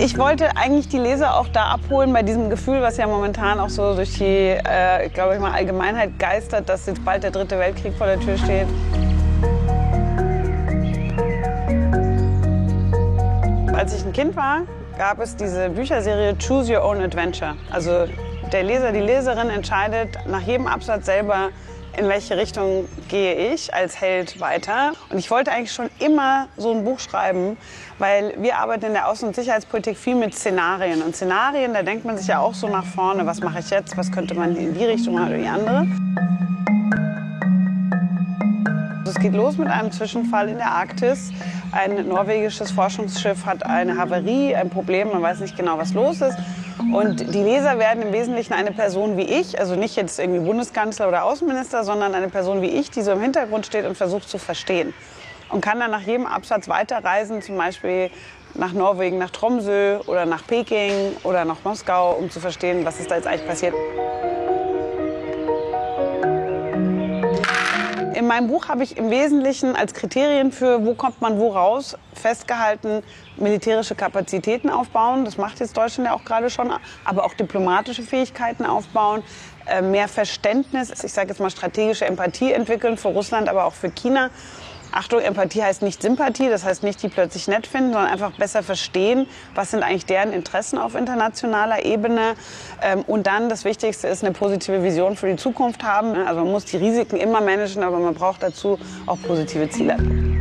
Ich wollte eigentlich die Leser auch da abholen bei diesem Gefühl, was ja momentan auch so durch die, glaube ich mal, Allgemeinheit geistert, dass jetzt bald der dritte Weltkrieg vor der Tür steht. Als ich ein Kind war, gab es diese Bücherserie Choose Your Own Adventure. Also der Leser, die Leserin entscheidet nach jedem Absatz selber, in welche Richtung gehe ich als Held weiter. Und ich wollte eigentlich schon immer so ein Buch schreiben, weil wir arbeiten in der Außen- und Sicherheitspolitik viel mit Szenarien. Und Szenarien, da denkt man sich ja auch so nach vorne, was mache ich jetzt, was könnte man in die Richtung oder die andere. Es geht los mit einem Zwischenfall in der Arktis. Ein norwegisches Forschungsschiff hat eine Havarie, ein Problem, man weiß nicht genau, was los ist. Und die Leser werden im Wesentlichen eine Person wie ich, also nicht jetzt irgendwie Bundeskanzler oder Außenminister, sondern eine Person wie ich, die so im Hintergrund steht und versucht zu verstehen. Und kann dann nach jedem Absatz weiterreisen, zum Beispiel nach Norwegen, nach Tromsø oder nach Peking oder nach Moskau, um zu verstehen, was ist da jetzt eigentlich passiert. In meinem Buch habe ich im Wesentlichen als Kriterien für, wo kommt man wo raus, festgehalten, militärische Kapazitäten aufbauen. Das macht jetzt Deutschland ja auch gerade schon, aber auch diplomatische Fähigkeiten aufbauen, mehr Verständnis, ich sage jetzt mal strategische Empathie entwickeln für Russland, aber auch für China. Achtung, Empathie heißt nicht Sympathie, das heißt nicht, die plötzlich nett finden, sondern einfach besser verstehen, was sind eigentlich deren Interessen auf internationaler Ebene. Und dann, das Wichtigste ist, eine positive Vision für die Zukunft haben. Also man muss die Risiken immer managen, aber man braucht dazu auch positive Ziele.